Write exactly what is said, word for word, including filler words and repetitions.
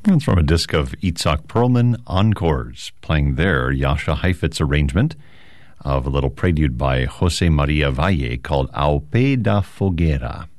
That's from a disc of Itzhak Perlman Encores, playing their Jascha Heifetz arrangement of a little prelude by Jose Maria Valle called Ao Pé da Fogueira.